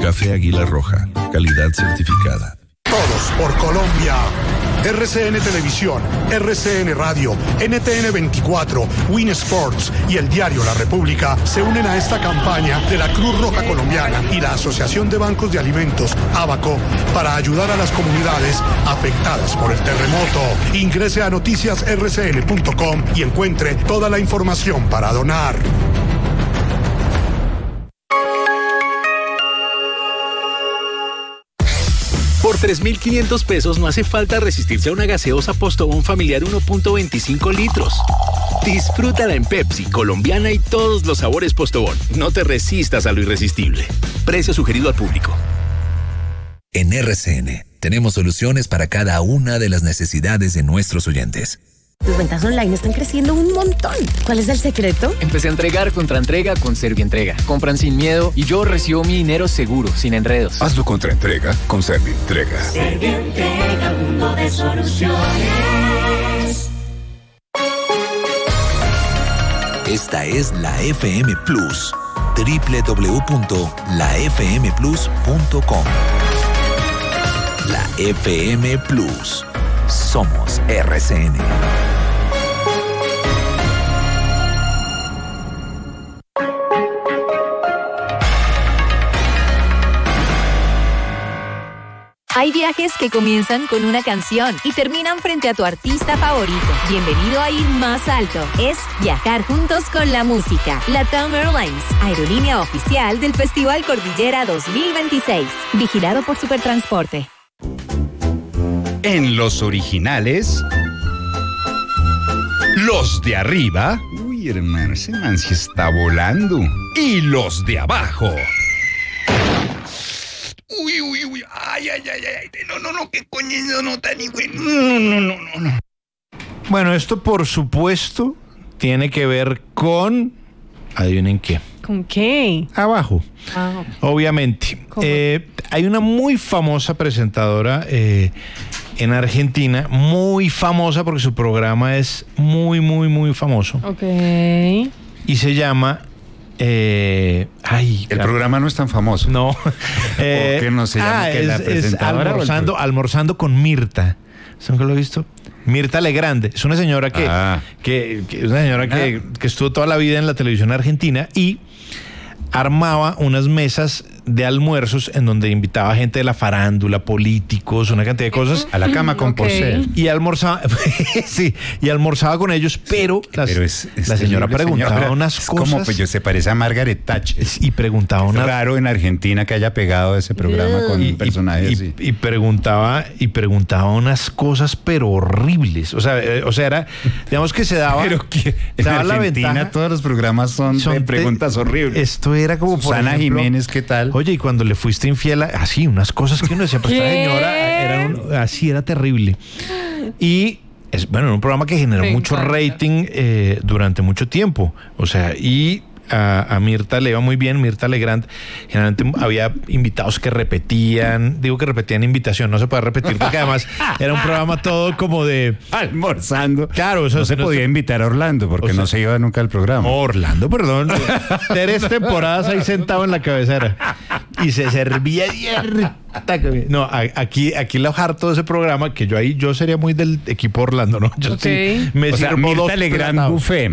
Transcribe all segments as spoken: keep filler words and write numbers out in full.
Café Águila Roja, calidad certificada. Todos por Colombia. R C N Televisión, R C N Radio, N T N veinticuatro, Win Sports y el diario La República se unen a esta campaña de la Cruz Roja Colombiana y la Asociación de Bancos de Alimentos, ABACO, para ayudar a las comunidades afectadas por el terremoto. Ingrese a noticias r c n punto com y encuentre toda la información para donar. Por tres mil quinientos pesos no hace falta resistirse a una gaseosa Postobón familiar uno punto veinticinco litros. Disfrútala en Pepsi, colombiana y todos los sabores Postobón. No te resistas a lo irresistible. Precio sugerido al público. En R C N tenemos soluciones para cada una de las necesidades de nuestros oyentes. Tus ventas online están creciendo un montón. ¿Cuál es el secreto? Empecé a entregar contra entrega con Servientrega. Compran sin miedo y yo recibo mi dinero seguro, sin enredos. Hazlo contra entrega con Servientrega. Servientrega, mundo de soluciones. Esta es la F M Plus. doble u doble u doble u punto la f m plus punto com. La F M Plus. Somos R C N. Hay viajes que comienzan con una canción y terminan frente a tu artista favorito. Bienvenido a ir más alto. Es viajar juntos con la música. LATAM Airlines, aerolínea oficial del Festival Cordillera dos mil veintiséis. Vigilado por Supertransporte. En los originales, los de arriba, uy hermano, ese man sí está volando. Y los de abajo. Uy, uy, uy, ay, ay, ay, ay, no, no, no, qué coño, no, no, tan ni bueno, no, no, no, no, no. Bueno, esto por supuesto tiene que ver con, adivinen qué. ¿Con qué? Abajo, ah. obviamente. Eh, hay una muy famosa presentadora eh, en Argentina, muy famosa porque su programa es muy, muy, muy famoso. Ok. Y se llama... Eh, ay, el claro. programa no es tan famoso. No. eh, ¿Por qué no se llama ah, que es, la presentadora? Es almorzando, pro... almorzando con Mirta. ¿Saben que lo he visto? Mirta Legrand. Es una señora que, ah. que, que una señora que, que estuvo toda la vida en la televisión argentina y armaba unas mesas de almuerzos en donde invitaba gente de la farándula, políticos, una cantidad de cosas. A la cama con okay. Porcel. Y almorzaba, sí, y almorzaba con ellos, pero, las, pero es, es la señora preguntaba señora, unas es cosas. Como pues yo se parece a Margaret Thatcher. Y preguntaba es una. raro en Argentina que haya pegado ese programa con y, personajes y, así. Y, y preguntaba, y preguntaba unas cosas, pero horribles. O sea, eh, o sea, era, digamos que se daba. Pero que en daba Argentina la ventaja, todos los programas son, son de preguntas te, horribles. Esto era como Susana por ejemplo, Jiménez, ¿qué tal? Oye, y cuando le fuiste infiel, así, unas cosas que uno decía, pues esta señora era un, así, era terrible. Y es bueno, era un programa que generó Me mucho encanta. rating eh, durante mucho tiempo. O sea, y a, a Mirta le iba muy bien, Mirta Legrand. Generalmente había invitados que repetían, digo que repetían invitación, no se puede repetir porque además era un programa todo como de almorzando. Claro, o sea, no se, se podía no, invitar a Orlando porque o sea, no se iba nunca al programa. Orlando, perdón. Tres temporadas ahí sentado en la cabecera y se servía. No, aquí, aquí lo harto de ese programa, que yo ahí, yo sería muy del equipo Orlando, ¿no? Yo okay. sí me o sea, Mirta Legrand buffet.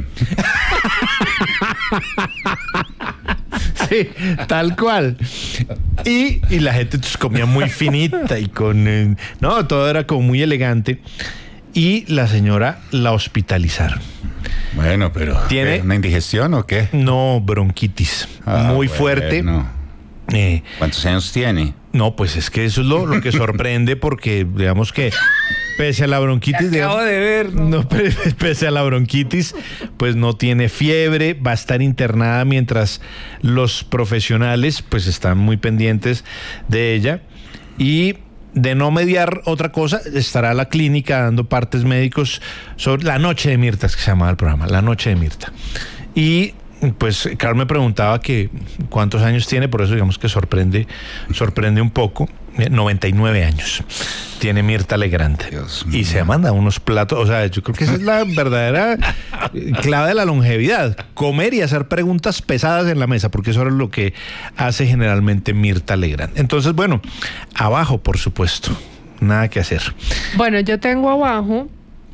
Sí, tal cual. Y, y la gente pues, comía muy finita y con... Eh, no, todo era como muy elegante. Y la señora la hospitalizaron. Bueno, pero... ¿Tiene una indigestión o qué? No, bronquitis. Ah, muy bueno, fuerte. Eh, ¿Cuántos años tiene? No, pues es que eso es lo, lo que sorprende porque digamos que pese a la bronquitis, digamos, acabo de ver, ¿no? No, pese a la bronquitis, pues no tiene fiebre, va a estar internada mientras los profesionales pues están muy pendientes de ella y de no mediar otra cosa, estará la clínica dando partes médicos sobre La Noche de Mirta, es que se llamaba el programa, La Noche de Mirta. Y Pues Carl me preguntaba que cuántos años tiene, por eso digamos que sorprende, sorprende un poco. noventa y nueve años tiene Mirta Legrand y se manda unos platos, o sea, yo creo que esa es la verdadera clave de la longevidad, comer y hacer preguntas pesadas en la mesa, porque eso es lo que hace generalmente Mirta Legrand. Entonces, bueno, abajo, por supuesto, nada que hacer. Bueno, yo tengo abajo,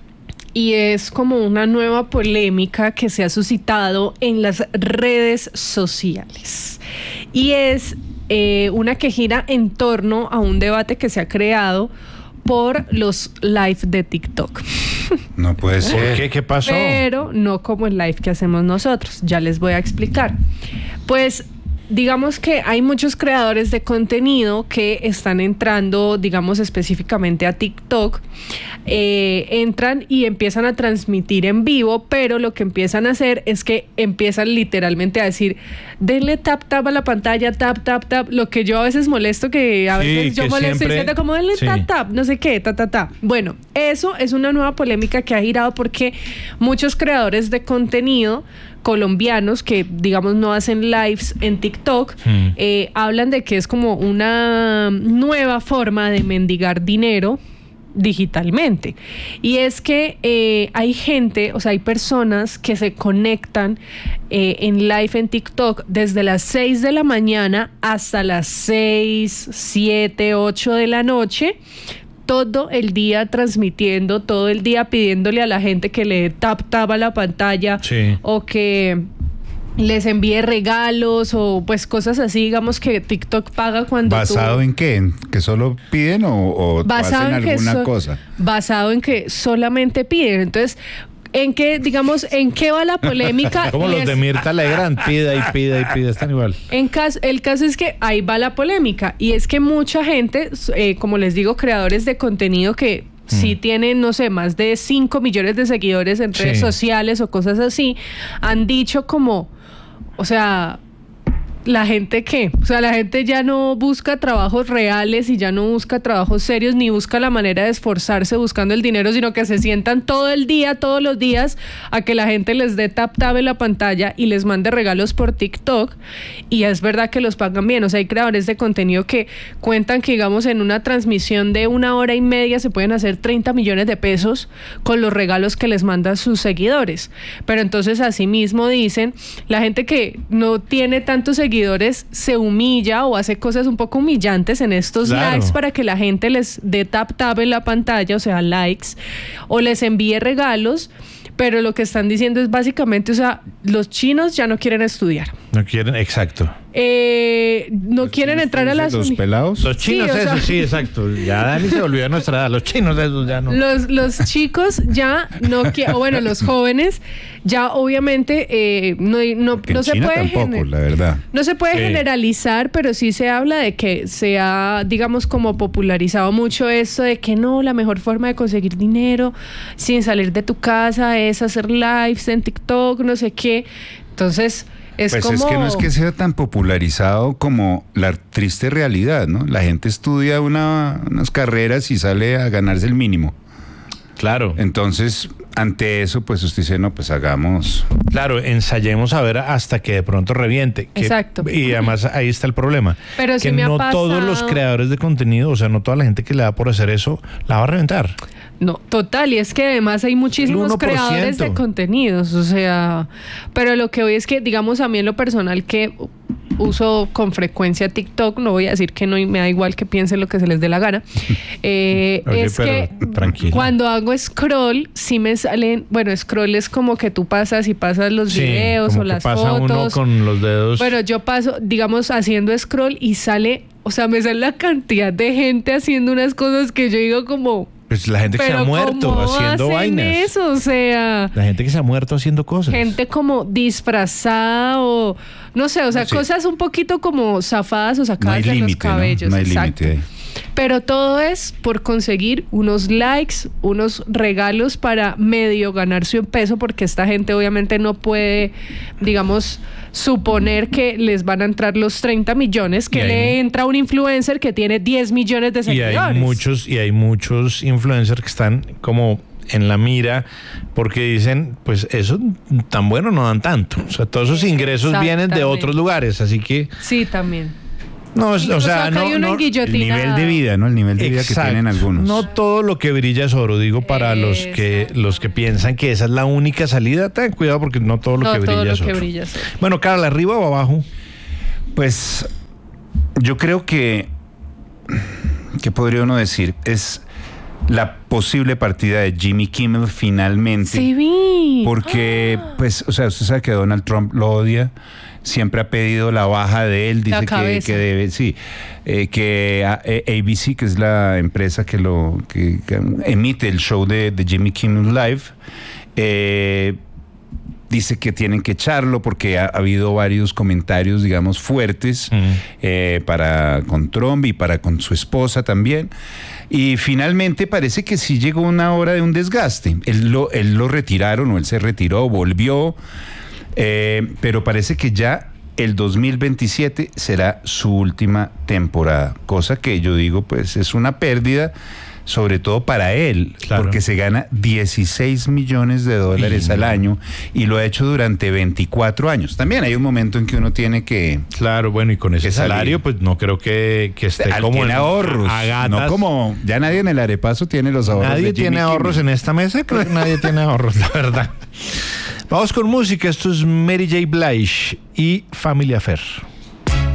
y es como una nueva polémica que se ha suscitado en las redes sociales. Y es eh, una que gira en torno a un debate que se ha creado por los live de TikTok. No puede ser. ¿Por qué? ¿Qué pasó? Pero no como el live que hacemos nosotros. Ya les voy a explicar. Pues digamos que hay muchos creadores de contenido que están entrando, digamos específicamente a TikTok, eh, entran y empiezan a transmitir en vivo, pero lo que empiezan a hacer es que empiezan literalmente a decir, denle tap tap a la pantalla, tap tap tap, lo que yo a veces molesto, que a veces sí, yo molesto siempre... diciendo como denle sí. tap tap, no sé qué, ta ta ta. Bueno, eso es una nueva polémica que ha girado porque muchos creadores de contenido colombianos que digamos no hacen lives en TikTok hmm. eh, hablan de que es como una nueva forma de mendigar dinero digitalmente, y es que eh, hay gente, o sea, hay personas que se conectan eh, en live en TikTok desde las seis de la mañana hasta las seis, siete, ocho de la noche, todo el día transmitiendo, todo el día pidiéndole a la gente que le tap tap a la pantalla sí. o que les envíe regalos o pues cosas así, digamos que TikTok paga cuando ¿Basado tú... en qué? ¿En que solo piden o, o hacen alguna so... cosa? Basado en que solamente piden. Entonces, ¿en qué, digamos, en qué va la polémica? Como los es... de Mirta Legrand, pida y pida y pida, están igual. En caso, el caso es que ahí va la polémica, y es que mucha gente, eh, como les digo, creadores de contenido que mm. sí tienen, no sé, más de cinco millones de seguidores en redes sí. sociales o cosas así, han dicho como, o sea... ¿La gente qué? O sea, la gente ya no busca trabajos reales y ya no busca trabajos serios, ni busca la manera de esforzarse buscando el dinero, sino que se sientan todo el día, todos los días, a que la gente les dé tap tap en la pantalla y les mande regalos por TikTok. Y es verdad que los pagan bien. O sea, hay creadores de contenido que cuentan que, digamos, en una transmisión de una hora y media se pueden hacer treinta millones de pesos con los regalos que les mandan sus seguidores. Pero entonces, asimismo, dicen, la gente que no tiene tantos seguidores seguidores se humilla o hace cosas un poco humillantes en estos claro. likes para que la gente les dé tap tap en la pantalla, o sea, likes, o les envíe regalos, pero lo que están diciendo es básicamente, o sea, los chinos ya no quieren estudiar. No quieren, exacto. Eh, no los quieren entrar a las... ¿Los pelados? Los chinos, sí, eso, sea... sí, exacto. Ya Dani se volvió a nuestra edad. Los chinos, esos ya no. Los, los chicos ya no quieren, o bueno, los jóvenes ya obviamente eh, no, no, no se China puede... tampoco, gener- la verdad. No se puede sí. generalizar, pero sí se habla de que se ha, digamos, como popularizado mucho esto de que no, la mejor forma de conseguir dinero sin salir de tu casa es hacer lives en TikTok, no sé qué. Entonces... Es pues como... es que no es que sea tan popularizado como la triste realidad, ¿no? La gente estudia una, unas carreras y sale a ganarse el mínimo. Claro. Entonces, ante eso, pues usted dice, no, pues hagamos... Claro, ensayemos a ver hasta que de pronto reviente. Que, Exacto. Y además ahí está el problema. Pero que si me no ha pasado... todos los creadores de contenido, o sea, no toda la gente que le da por hacer eso, la va a reventar. No, total, y es que además hay muchísimos creadores de contenidos, o sea, pero lo que hoy es que, digamos, a mí en lo personal que uso con frecuencia TikTok, no voy a decir que no, me da igual que piensen lo que se les dé la gana, eh, Oye, es que tranquila. Cuando hago scroll, sí me salen, bueno, scroll es como que tú pasas y pasas los sí, videos o las pasa fotos. Uno con los dedos. Bueno, yo paso, digamos, haciendo scroll y sale, o sea, me sale la cantidad de gente haciendo unas cosas que yo digo como... Pues la gente que se ha muerto haciendo vainas. Eso, o sea, la gente que se ha muerto haciendo cosas. Gente como disfrazada o no sé, o sea, sí. cosas un poquito como zafadas o sacadas no de los cabellos. No, no hay límite. Pero todo es por conseguir unos likes, unos regalos para medio ganarse un peso, porque esta gente obviamente no puede, digamos, suponer que les van a entrar los treinta millones que hay, le entra a un influencer que tiene diez millones de seguidores. Y hay muchos, y hay muchos influencers que están como en la mira, porque dicen, pues eso tan bueno no dan tanto. O sea, todos esos ingresos vienen de otros lugares, así que... Sí, también. No, o sea, no, no el nivel de vida, ¿no? El nivel de vida exacto, que tienen algunos. No todo lo que brilla es oro, digo, para los que los que piensan que esa es la única salida, ten cuidado porque no todo lo no, que brilla todo lo es oro. Que brilla es oro. Bueno, Carla, ¿arriba o abajo? Pues yo creo que, ¿qué podría uno decir? Es la posible partida de Jimmy Kimmel finalmente. Sí, vi. Porque, ah. pues, o sea, usted sabe que Donald Trump lo odia. Siempre ha pedido la baja de él, dice que, que debe, sí, eh, que A B C, que es la empresa que lo que, que emite el show de, de Jimmy Kimmel Live, eh, dice que tienen que echarlo porque ha, ha habido varios comentarios, digamos, fuertes mm. eh, para con Trump y para con su esposa también. Y finalmente parece que sí llegó una hora de un desgaste. Él lo, él lo retiraron o él se retiró, volvió. Eh, pero parece que ya el dos mil veintisiete será su última temporada, cosa que yo digo pues es una pérdida, sobre todo para él, claro. porque se gana dieciséis millones de dólares y al año y lo ha hecho durante veinticuatro años. También hay un momento en que uno tiene que... Claro, bueno, y con ese salario pues no creo que, que esté al, como tiene en ahorros, agatas. No como ya nadie en el arepaso tiene los ahorros. Nadie tiene ahorros Kimmel. En esta mesa, creo que nadie tiene ahorros, la verdad. Vamos con música, esto es Mary J. Blige y Family Affair.